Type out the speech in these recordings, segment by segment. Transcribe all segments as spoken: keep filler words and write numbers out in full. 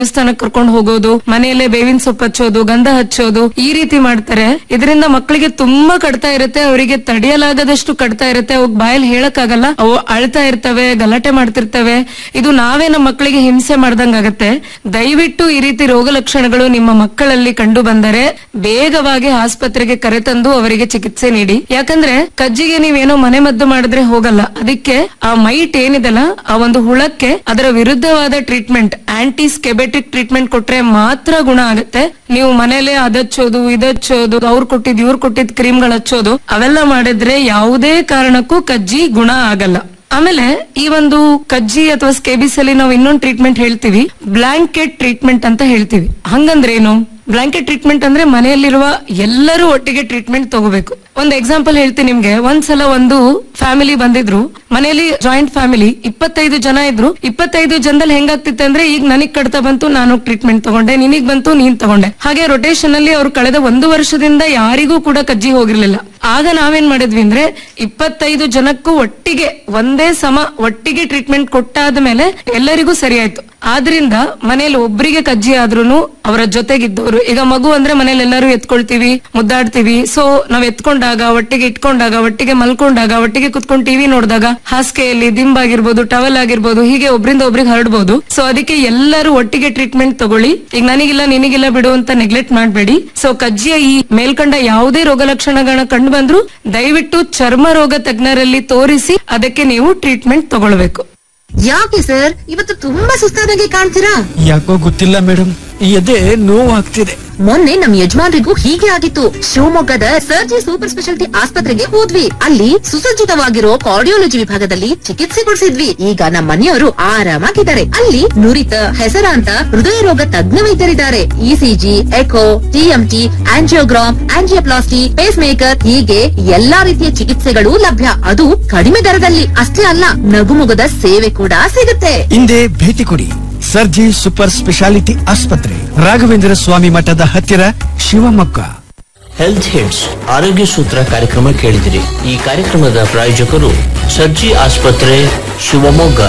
ದೇವಸ್ಥಾನಕ್ಕೆ ಕರ್ಕೊಂಡು ಹೋಗೋದು, ಮನೆಯಲ್ಲೇ ಬೇವಿನ ಸೊಪ್ಪು ಹಚ್ಚೋದು, ಗಂಧ ಹಚ್ಚೋದು, ಈ ರೀತಿ ಮಾಡ್ತಾರೆ. ಇದರಿಂದ ಮಕ್ಕಳಿಗೆ ತುಂಬಾ ಕಡ್ತಾ ಇರುತ್ತೆ, ಅವರಿಗೆ ತಡೆಯಲಾಗದಷ್ಟು ಕಡ್ತಾ ಇರುತ್ತೆ. ಅವಾಗ ಬಾಯಲ್ಲಿ ಹೇಳಕ್ಕಾಗಲ್ಲ, ಅವು ಅಳ್ತಾ ಇರ್ತವೆ, ಗಲಾಟೆ ಮಾಡ್ತಿರ್ತವೆ. ಇದು ನಾವೇ ನಮ್ಮ ಮಕ್ಕಳಿಗೆ ಹಿಂಸೆ ಮಾಡ್ದಂಗಾಗತ್ತೆ. ದಯವಿಟ್ಟು ಈ ರೀತಿ ರೋಗ ಲಕ್ಷಣಗಳು ನಿಮ್ಮ ಮಕ್ಕಳಲ್ಲಿ ಕಂಡು ಬಂದರೆ ಬೇಗವಾಗಿ ಆಸ್ಪತ್ರೆಗೆ ಕರೆತಂದು ಅವರಿಗೆ ಚಿಕಿತ್ಸೆ ನೀಡಿ. ಯಾಕಂದ್ರೆ ಕಜ್ಜಿಗೆ ನೀವೇನೋ ಮನೆ ಮದ್ದು ಮಾಡಿದ್ರೆ ಹೋಗಲ್ಲ. ಅದಕ್ಕೆ ಆ ಮೈಟ್ ಏನಿದೆಲ್ಲ, ಆ ಒಂದು ಹುಳಕ್ಕೆ ಅದರ ವಿರುದ್ಧವಾದ ಟ್ರೀಟ್ಮೆಂಟ್, ಆಂಟಿ ಸ್ಕೆಬೆಟಿಕ್ ಟ್ರೀಟ್ಮೆಂಟ್ ಕೊಟ್ರೆ ಮಾತ್ರ ಗುಣ ಆಗುತ್ತೆ. ನೀವು ಮನೇಲೆ ಅದಚ್ಚೋದು ಇದಚ್ಚೋದು, ಅವ್ರು ಕೊಟ್ಟಿದ್ ಇವ್ರು ಕೊಟ್ಟಿದ್ ಕ್ರೀಮ್ಗಳು ಹಚ್ಚೋದು ಅವೆಲ್ಲ ಮಾಡಿದ್ರೆ ಯಾವುದೇ ಕಾರಣಕ್ಕೂ ಕಜ್ಜಿ ಗುಣ ಆಗಲ್ಲ. ಆಮೇಲೆ ಈ ಒಂದು ಕಜ್ಜಿ ಅಥವಾ ಸ್ಕೇಬಿಸ್ ಅಲ್ಲಿ ನಾವು ಇನ್ನೊಂದು ಟ್ರೀಟ್ಮೆಂಟ್ ಹೇಳ್ತೀವಿ, ಬ್ಲಾಂಕೆಟ್ ಟ್ರೀಟ್ಮೆಂಟ್ ಅಂತ ಹೇಳ್ತೀವಿ. ಹಂಗಂದ್ರೆ ಏನು? ಬ್ಲಾಂಕೆಟ್ ಟ್ರೀಟ್ಮೆಂಟ್ ಅಂದ್ರೆ ಮನೆಯಲ್ಲಿರುವ ಎಲ್ಲರೂ ಒಟ್ಟಿಗೆ ಟ್ರೀಟ್ಮೆಂಟ್ ತಗೋಬೇಕು. ಒಂದು ಎಕ್ಸಾಂಪಲ್ ಹೇಳ್ತೀನಿ ನಿಮ್ಗೆ. ಒಂದ್ಸಲ ಒಂದು ಫ್ಯಾಮಿಲಿ ಬಂದಿದ್ರು, ಮನೆಯಲ್ಲಿ ಜಾಯಿಂಟ್ ಫ್ಯಾಮಿಲಿ, ಇಪ್ಪತ್ತೈದು ಜನ ಇದ್ರು. ಇಪ್ಪತ್ತೈದು ಜನದಲ್ಲಿ ಹೆಂಗಾಗ್ತಿತ್ತು ಅಂದ್ರೆ, ಈಗ ನನಗ್ ಕಡ್ತಾ ಬಂತು, ನಾನು ಟ್ರೀಟ್ಮೆಂಟ್ ತಗೊಂಡೆ, ನಿನಗ್ ಬಂತು, ನೀನ್ ತಗೊಂಡೆ. ಹಾಗೆ ರೊಟೇಷನ್ ಅಲ್ಲಿ ಅವ್ರು ಕಳೆದ ಒಂದು ವರ್ಷದಿಂದ ಯಾರಿಗೂ ಕೂಡ ಕಜ್ಜಿ ಹೋಗಿರ್ಲಿಲ್ಲ. ಆಗ ನಾವೇನ್ ಮಾಡಿದ್ವಿ ಅಂದ್ರೆ, ಇಪ್ಪತ್ತೈದು ಜನಕ್ಕೂ ಒಟ್ಟಿಗೆ ಒಂದೇ ಸಮ ಒಟ್ಟಿಗೆ ಟ್ರೀಟ್ಮೆಂಟ್ ಕೊಟ್ಟಾದ ಮೇಲೆ ಎಲ್ಲರಿಗೂ ಸರಿ ಆಯ್ತು. ಆದ್ರಿಂದ ಮನೇಲಿ ಒಬ್ರಿಗೆ ಕಜ್ಜಿ ಆದ್ರೂನು ಅವರ ಜೊತೆಗಿದ್ದವರು, ಈಗ ಮಗು ಅಂದ್ರೆ ಮನೇಲಿ ಎಲ್ಲರೂ ಎತ್ಕೊಳ್ತೀವಿ, ಮುದ್ದಾಡ್ತೀವಿ. ಸೊ ನಾವ್ ಎತ್ಕೊಂಡಾಗ, ಒಟ್ಟಿಗೆ ಇಟ್ಕೊಂಡಾಗ, ಒಟ್ಟಿಗೆ ಮಲ್ಕೊಂಡಾಗ, ಒಟ್ಟಿಗೆ ಕುತ್ಕೊಂಡು ಟಿವಿ ನೋಡಿದಾಗ, ಹಾಸಿಗೆಯಲ್ಲಿ ದಿಂಬಾಗಿರ್ಬೋದು, ಟವಲ್ ಆಗಿರ್ಬೋದು, ಹೀಗೆ ಒಬ್ರಿಂದ ಒಬ್ರಿಗೆ ಹರಡ್ಬೋದು. ಸೊ ಅದಕ್ಕೆ ಎಲ್ಲರೂ ಒಟ್ಟಿಗೆ ಟ್ರೀಟ್ಮೆಂಟ್ ತಗೊಳ್ಳಿ. ಈಗ ನನಗಿಲ್ಲ ನಿನಗಿಲ್ಲ ಬಿಡು ಅಂತ ನೆಗ್ಲೆಕ್ಟ್ ಮಾಡಬೇಡಿ. ಸೊ ಕಜ್ಜಿಯ ಈ ಮೇಲ್ಕಂಡ ಯಾವುದೇ ರೋಗ ಲಕ್ಷಣಗಳನ್ನ ಕಂಡು ಬಂದ್ರು ದಯವಿಟ್ಟು ಚರ್ಮ ರೋಗ ತಜ್ಞರಲ್ಲಿ ತೋರಿಸಿ ಅದಕ್ಕೆ ನೀವು ಟ್ರೀಟ್ಮೆಂಟ್ ತಗೊಳ್ಬೇಕು. ಯಾಕೆ ಸರ್ ಇವತ್ತು ತುಂಬಾ ಸುಸ್ತಾದಾಗೆ ಕಾಣ್ತೀರಾ? ಯಾಕೋ ಗೊತ್ತಿಲ್ಲ ಮೇಡಮ್, ಎದೆ ನೋವಾಗ್ತಿದೆ. ಮೊನ್ನೆ ನಮ್ ಯಜಮಾನ್ರಿಗೂ ಹೀಗೆ ಆಗಿತ್ತು. ಶಿವಮೊಗ್ಗದ ಸರ್ಜಿ ಸೂಪರ್ ಸ್ಪೆಷಾಲಿಟಿ ಆಸ್ಪತ್ರೆಗೆ ಹೋದ್ವಿ. ಅಲ್ಲಿ ಸುಸಜ್ಜಿತವಾಗಿರೋ ಕಾರ್ಡಿಯಾಲಜಿ ವಿಭಾಗದಲ್ಲಿ ಚಿಕಿತ್ಸೆ ಕೊಡಿಸಿದ್ವಿ. ಈಗ ನಮ್ಮ ಮನೆಯವರು ಆರಾಮಾಗಿದ್ದಾರೆ. ಅಲ್ಲಿ ನುರಿತ ಹೆಸರಾಂತ ಹೃದಯ ರೋಗ ತಜ್ಞ ವೈದ್ಯರಿದ್ದಾರೆ. ECG, eco, TMT, angiogram, angioplasty, phase maker, ಹೀಗೆ ಎಲ್ಲಾ ರೀತಿಯ ಚಿಕಿತ್ಸೆಗಳು ಲಭ್ಯ. ಅದು ಕಡಿಮೆ ದರದಲ್ಲಿ. ಅಷ್ಟೇ ಅಲ್ಲ, ನಗುಮೊಗದ ಸೇವೆ ಕೂಡ ಸಿಗುತ್ತೆ. ಹಿಂದೆ ಭೇಟಿ ಕೊಡಿ ಸರ್ಜಿ ಸೂಪರ್ ಸ್ಪೆಷಾಲಿಟಿ ಆಸ್ಪತ್ರೆ, ರಾಘವೇಂದ್ರ ಸ್ವಾಮಿ ಮಠದ ಹತ್ತಿರ, ಶಿವಮೊಗ್ಗ. ಹೆಲ್ತ್ ಹಿಟ್ಸ್ ಆರೋಗ್ಯ ಸೂತ್ರ ಕಾರ್ಯಕ್ರಮ ಕೇಳಿದಿರಿ. ಈ ಕಾರ್ಯಕ್ರಮದ ಪ್ರಾಯೋಜಕರು ಸರ್ಜಿ ಆಸ್ಪತ್ರೆ, ಶಿವಮೊಗ್ಗ.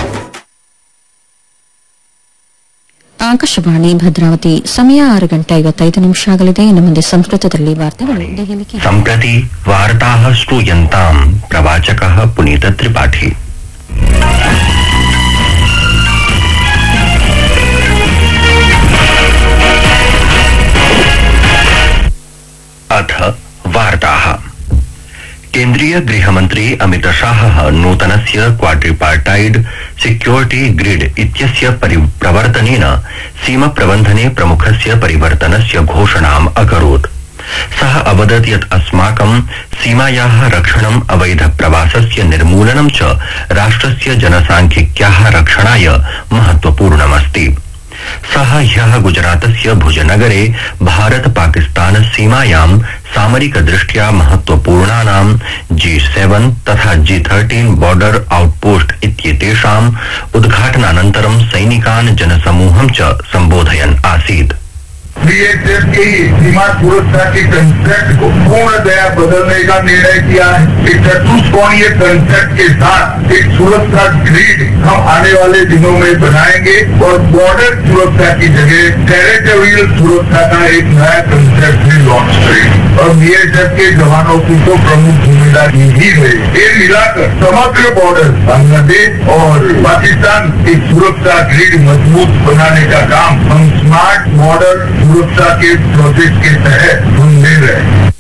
ಆಕಾಶವಾಣಿ ಭದ್ರಾವತಿ. ಸಮಯ ಆರು ಗಂಟೆ ಐವತ್ತೈದು ನಿಮಿಷ ಆಗಲಿದೆ. ಇನ್ನು ಮುಂದೆ ಸಂಸ್ಕೃತದಲ್ಲಿ ವಾರ್ತೆಗಳು. ದೆಹಲಿಗೆ ಸಂಪ್ರತಿ ವಾರ್ತಾಃ ಶ್ರೂಯಂತಾಂ ಪ್ರವಾಚಕಃ ಪುನೀತ ತ್ರಿಪಾಠಿ. अथ वार्ताः। केन्द्रीय गृहमन्त्री अमित शाहः नूतनस्य क्वाड्रिपार्टाइड सिक्योरिटी ग्रिड इत्यस्य परिप्रवर्तनेन सीमप्रबन्धने प्रमुखस्य परिवर्तनस्य घोषणाम् अकरोत्। सः अवदत् यत् अस्माकं सीमायाः रक्षणम्, अवैध प्रवासस्य निर्मूलनं च राष्ट्रस्य जनसांख्यिक्याः रक्षणाय महत्वपूर्णमस्ति। सः ह्यः गुजरातस्य भुजनगरे भारत पाकिस्तान सीमायां सामरिक दृष्ट्या महत्वपूर्णानां जी सेवन तथा जी थर्टीन बॉर्डर आउटपोस्ट इत्येतेषाम् उद्घाटनानन्तरं सैनिकान् जनसमूहं च सम्बोधयन् आसीत्। बीएसएफ की सीमा सुरक्षा के कंसेप्ट को पूर्णतया बदलने का निर्णय किया है। एक चतुष्कोणीय कंसेप्ट के साथ एक सुरक्षा ग्रिड हम आने वाले दिनों में बनाएंगे और बॉर्डर सुरक्षा की जगह टेरिटोरियल सुरक्षा का एक नया कंसेप्ट भी लॉन्च करेंगे। और बीएसएफ के जवानों की तो प्रमुख भूमिका ही है। ये मिलाकर समग्र बॉर्डर बांग्लादेश और पाकिस्तान की सुरक्षा ग्रिड मजबूत बनाने का काम हम स्मार्ट बॉर्डर सुरक्षा के प्रोजेक्ट के तहत हम ले रहे हैं।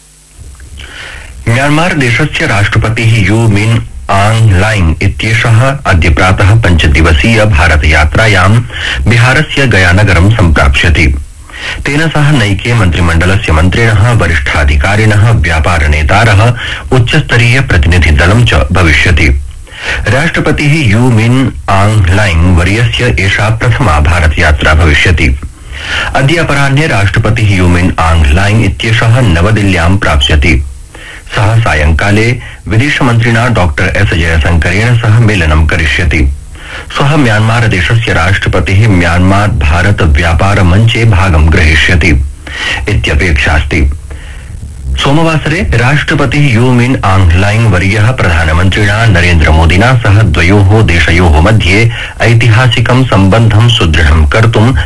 म्यांमार देशस्य राष्ट्रपतिः यू मिन आंग लाइंग इत्येषः अद्य प्रातः पञ्चदिवसीय भारतयात्रायां बिहारस्य गयानगरं सम्प्राप्स्यति। तेन सह नैके मन्त्रिमण्डलस्य मन्त्रिणः, वरिष्ठाधिकारिणः, व्यापारनेतारः, उच्चस्तरीय प्रतिनिधिदलं च भविष्यति। राष्ट्रपतिः यू मिन आंग लाइंग वर्यस्य एषा प्रथमा भारतयात्रा भविष्यति। अद्य अपराह्ने राष्ट्रपतिः यू मिन आंग लाइंग इत्येषः नवदिल्ल्यां प्राप्स्यति। सः सायंकाले विदेशमन्त्रिणा डॉक्टर एस जयशंकरेण सह मेलनं करिष्यति। सः म्यांमार देशस्य राष्ट्रपतिः म्यांमार भारत व्यापार मञ्चे भागं ग्रहीष्यति इत्यपेक्षास्ति। सोमवासरे राष्ट्रपतिः यू मिन आंग लाइंग वर्यः प्रधानमन्त्रिणा नरेन्द्र मोदिना सह द्वयोः देशयोः मध्ये ऐतिहासिकं सम्बन्धं सुदृढं कर्तुं